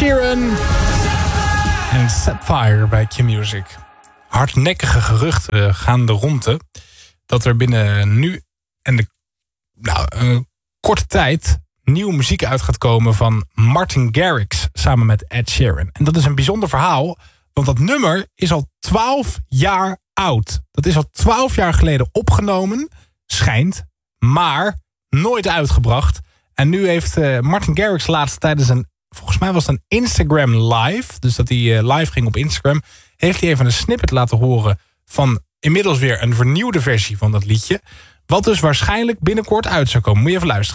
Sheeran en Sapphire bij Q-Music. Hardnekkige geruchten gaan de ronde dat er binnen nu en een korte tijd nieuwe muziek uit gaat komen van Martin Garrix samen met Ed Sheeran. En dat is een bijzonder verhaal, want dat nummer is al 12 jaar oud. Dat is al 12 jaar geleden opgenomen, schijnt, maar nooit uitgebracht. En nu heeft Martin Garrix laatst tijdens volgens mij was het een Instagram live, dus dat hij live ging op Instagram, heeft hij even een snippet laten horen van inmiddels weer een vernieuwde versie van dat liedje, wat dus waarschijnlijk binnenkort uit zou komen. Moet je even luisteren.